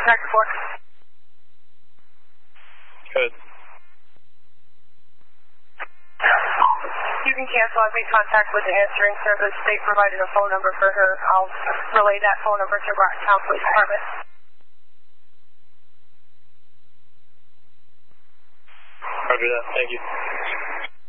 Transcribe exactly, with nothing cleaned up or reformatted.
contact report. Good. You can cancel and make contact with the answering service. They provided a phone number for her. I'll relay that phone number to Rocktown Police Department. Roger that. Thank you.